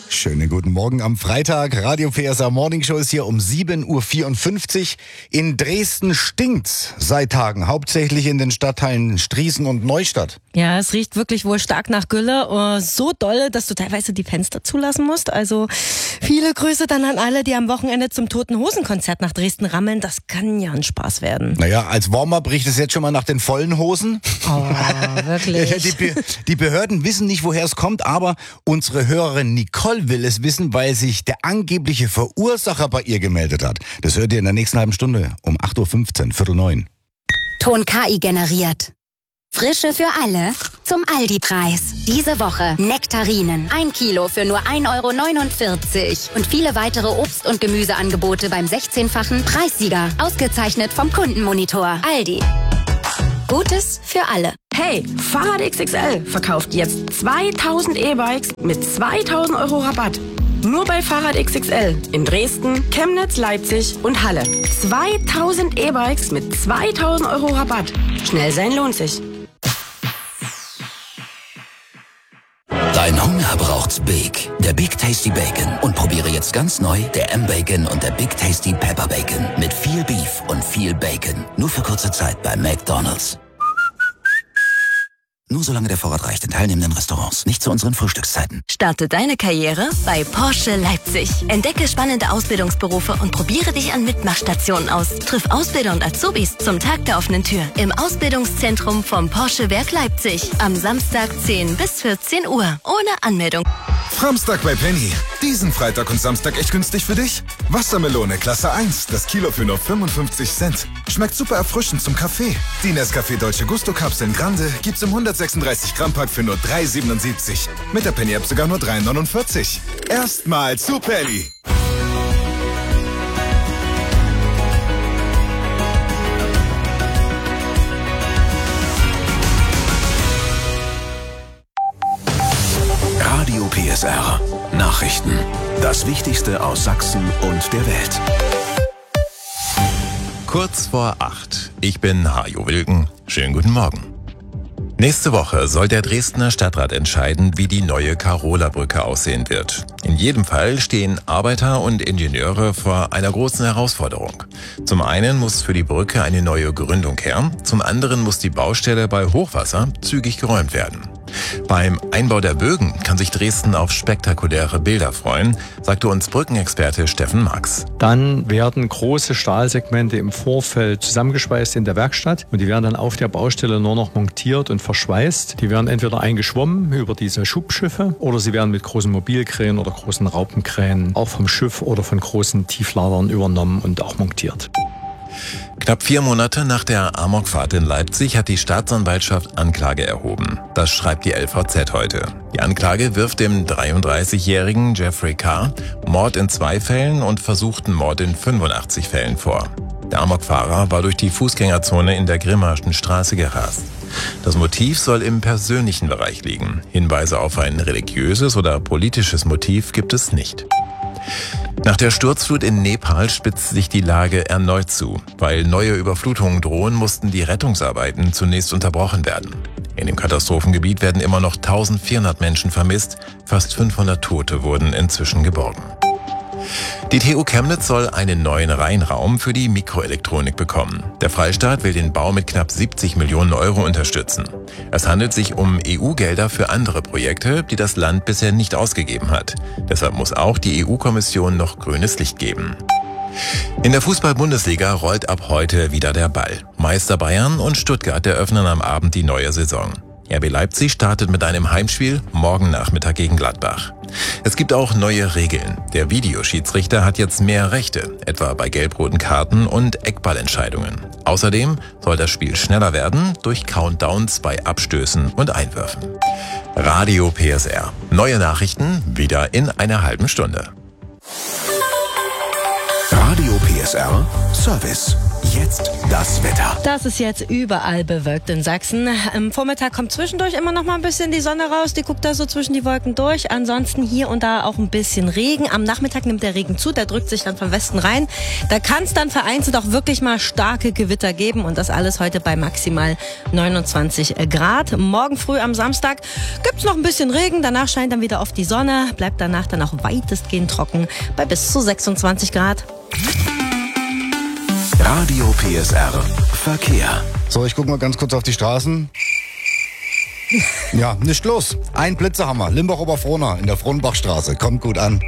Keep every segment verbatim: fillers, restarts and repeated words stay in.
Schönen guten Morgen am Freitag. Radio P S R Morning Show ist hier um sieben Uhr vierundfünfzig. In Dresden stinkt's seit Tagen, hauptsächlich in den Stadtteilen Striesen und Neustadt. Ja, es riecht wirklich wohl stark nach Gülle. So dolle, dass du teilweise die Fenster zulassen musst. Also viele Grüße dann an alle, die am Wochenende zum Toten Hosen Konzert nach Dresden rammeln. Das kann ja ein Spaß werden. Naja, als Warm-up riecht es jetzt schon mal nach den vollen Hosen. Oh, wirklich? Die, Be- die Behörden wissen nicht, woher es kommt, aber unsere Hörerin Nicole will es wissen, weil sich der angebliche Verursacher bei ihr gemeldet hat. Das hört ihr in der nächsten halben Stunde um acht Uhr fünfzehn, Viertel neun. Ton K I generiert. Frische für alle zum Aldi-Preis. Diese Woche Nektarinen. Ein Kilo für nur ein Euro neunundvierzig. Und viele weitere Obst- und Gemüseangebote beim sechzehnfachen Preissieger. Ausgezeichnet vom Kundenmonitor. Aldi. Gutes für alle. Hey, Fahrrad X X L verkauft jetzt zweitausend E-Bikes mit zweitausend Euro Rabatt. Nur bei Fahrrad X X L in Dresden, Chemnitz, Leipzig und Halle. zweitausend E-Bikes mit zweitausend Euro Rabatt. Schnell sein lohnt sich. Dein Hunger braucht's Big. Der Big Tasty Bacon. Und probiere jetzt ganz neu der M-Bacon und der Big Tasty Pepper Bacon. Mit viel Beef und viel Bacon. Nur für kurze Zeit bei McDonald's. Nur solange der Vorrat reicht in teilnehmenden Restaurants. Nicht zu unseren Frühstückszeiten. Starte deine Karriere bei Porsche Leipzig. Entdecke spannende Ausbildungsberufe und probiere dich an Mitmachstationen aus. Triff Ausbilder und Azubis zum Tag der offenen Tür im Ausbildungszentrum vom Porsche Werk Leipzig. Am Samstag zehn bis vierzehn Uhr. Ohne Anmeldung. Framstag bei Penny. Diesen Freitag und Samstag echt günstig für dich? Wassermelone Klasse eins. Das Kilo für nur fünfundfünfzig Cent. Schmeckt super erfrischend zum Kaffee. Die Nescafé Dolce Gusto Kapseln Grande gibt's im hundertsechsunddreißig Gramm Pack für nur drei siebenundsiebzig. Mit der Penny App sogar nur drei neunundvierzig. Erstmal zu Penny. Radio P S R. Nachrichten. Das Wichtigste aus Sachsen und der Welt. Kurz vor acht. Ich bin Hajo Wilken. Schönen guten Morgen. Nächste Woche soll der Dresdner Stadtrat entscheiden, wie die neue Karola-Brücke aussehen wird. In jedem Fall stehen Arbeiter und Ingenieure vor einer großen Herausforderung. Zum einen muss für die Brücke eine neue Gründung her, zum anderen muss die Baustelle bei Hochwasser zügig geräumt werden. Beim Einbau der Bögen kann sich Dresden auf spektakuläre Bilder freuen, sagte uns Brückenexperte Steffen Marx. Dann werden große Stahlsegmente im Vorfeld zusammengeschweißt in der Werkstatt und die werden dann auf der Baustelle nur noch montiert und verschweißt. Die werden entweder eingeschwommen über diese Schubschiffe oder sie werden mit großen Mobilkränen oder großen Raupenkränen auch vom Schiff oder von großen Tiefladern übernommen und auch montiert. Knapp vier Monate nach der Amokfahrt in Leipzig hat die Staatsanwaltschaft Anklage erhoben. Das schreibt die L V Z heute. Die Anklage wirft dem dreiunddreißigjährigen Jeffrey K. Mord in zwei Fällen und versuchten Mord in fünfundachtzig Fällen vor. Der Amokfahrer war durch die Fußgängerzone in der Grimmarschen Straße gerast. Das Motiv soll im persönlichen Bereich liegen. Hinweise auf ein religiöses oder politisches Motiv gibt es nicht. Nach der Sturzflut in Nepal spitzt sich die Lage erneut zu. Weil neue Überflutungen drohen, mussten die Rettungsarbeiten zunächst unterbrochen werden. In dem Katastrophengebiet werden immer noch eintausendvierhundert Menschen vermisst, fast fünfhundert Tote wurden inzwischen geborgen. Die T U Chemnitz soll einen neuen Reinraum für die Mikroelektronik bekommen. Der Freistaat will den Bau mit knapp siebzig Millionen Euro unterstützen. Es handelt sich um E U-Gelder für andere Projekte, die das Land bisher nicht ausgegeben hat. Deshalb muss auch die E U-Kommission noch grünes Licht geben. In der Fußball-Bundesliga rollt ab heute wieder der Ball. Meister Bayern und Stuttgart eröffnen am Abend die neue Saison. R B Leipzig startet mit einem Heimspiel morgen Nachmittag gegen Gladbach. Es gibt auch neue Regeln. Der Videoschiedsrichter hat jetzt mehr Rechte, etwa bei gelb-roten Karten und Eckballentscheidungen. Außerdem soll das Spiel schneller werden durch Countdowns bei Abstößen und Einwürfen. Radio P S R. Neue Nachrichten wieder in einer halben Stunde. Radio P S R Service. Jetzt das Wetter. Das ist jetzt überall bewölkt in Sachsen. Am Vormittag kommt zwischendurch immer noch mal ein bisschen die Sonne raus. Die guckt da so zwischen die Wolken durch. Ansonsten hier und da auch ein bisschen Regen. Am Nachmittag nimmt der Regen zu. Der drückt sich dann vom Westen rein. Da kann es dann vereinzelt auch wirklich mal starke Gewitter geben. Und das alles heute bei maximal neunundzwanzig Grad. Morgen früh am Samstag gibt's noch ein bisschen Regen. Danach scheint dann wieder oft die Sonne. Bleibt danach dann auch weitestgehend trocken bei bis zu sechsundzwanzig Grad. Radio P S R Verkehr. So, ich gucke mal ganz kurz auf die Straßen. Ja, nicht los. Ein Blitzerhammer, Limbach-Oberfrohna in der Frohnbachstraße. Kommt gut an.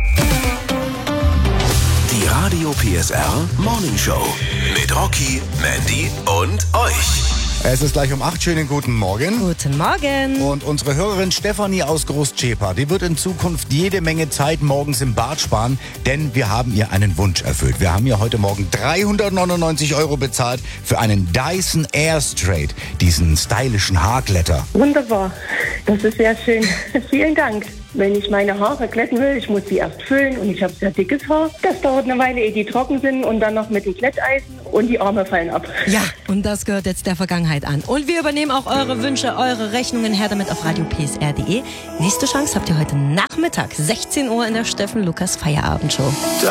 Die Radio P S R Morning Show mit Rocky, Mandy und euch. Es ist gleich um acht. Schönen guten Morgen. Guten Morgen. Und unsere Hörerin Stefanie aus Groß-Zschäper, die wird in Zukunft jede Menge Zeit morgens im Bad sparen, denn wir haben ihr einen Wunsch erfüllt. Wir haben ihr heute Morgen dreihundertneunundneunzig Euro bezahlt für einen Dyson Airstraight, diesen stylischen Haarglätter. Wunderbar, das ist sehr schön. Vielen Dank. Wenn ich meine Haare glätten will, ich muss sie erst föhnen und ich habe sehr dickes Haar. Das dauert eine Weile, ehe die trocken sind und dann noch mit dem Glätteisen und die Arme fallen ab. Ja, und das gehört jetzt der Vergangenheit an. Und wir übernehmen auch eure Wünsche, eure Rechnungen her damit auf radio p s r punkt d e. Nächste Chance habt ihr heute Nachmittag, sechzehn Uhr in der Steffen Lukas Feierabendshow.